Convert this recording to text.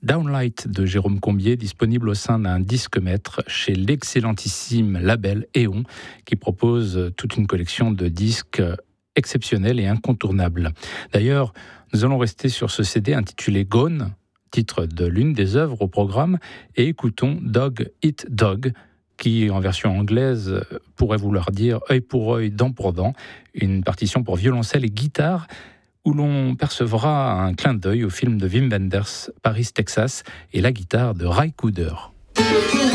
Downlight de Jérôme Combier, disponible au sein d'un disque-maître chez l'excellentissime label Éon, qui propose toute une collection de disques exceptionnels et incontournables. D'ailleurs, nous allons rester sur ce CD intitulé Gone, titre de l'une des œuvres au programme, et écoutons Dog Eat Dog, qui en version anglaise pourrait vouloir dire œil pour œil, dent pour dent, une partition pour violoncelle et guitare où l'on percevra un clin d'œil au film de Wim Wenders, Paris, Texas, et la guitare de Ray Cooder.